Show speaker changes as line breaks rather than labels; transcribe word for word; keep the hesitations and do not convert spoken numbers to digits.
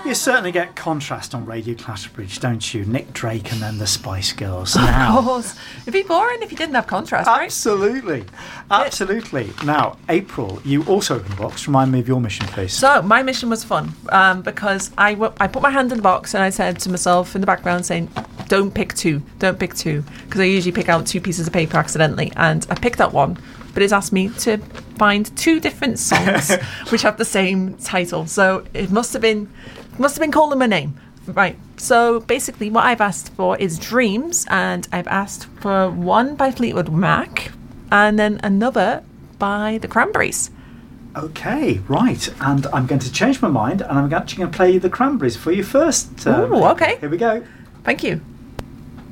You certainly get contrast on Radio Clatterbridge, don't you? Nick Drake and then the Spice Girls. Now,
of course. It'd be boring if you didn't have contrast, right?
Absolutely. Absolutely. Now, April, you also opened the box. Remind me of your mission, please.
So, my mission was fun um, because I, w- I put my hand in the box and I said to myself in the background saying, don't pick two, don't pick two. Because I usually pick out two pieces of paper accidentally. And I picked out one, but it's asked me to find two different songs which have the same title. So, it must have been... Must have been calling my name. Right. So basically what I've asked for is Dreams, and I've asked for one by Fleetwood Mac and then another by the Cranberries.
Okay, right. And I'm going to change my mind and I'm actually going to play the Cranberries for you first.
Um, Ooh, okay.
Here we go.
Thank you.